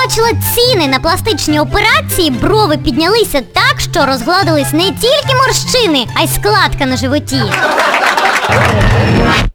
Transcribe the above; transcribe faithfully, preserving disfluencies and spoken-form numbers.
побачила ціни на пластичні операції, брови піднялися так, що розгладились не тільки морщини, а й складка на животі.